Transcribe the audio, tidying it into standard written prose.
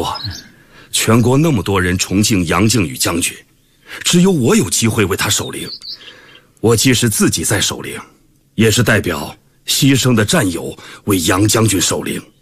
过，全国那么多人崇敬杨靖宇将军，只有我有机会为他守灵。我既是自己在守灵，也是代表牺牲的战友为杨将军守灵。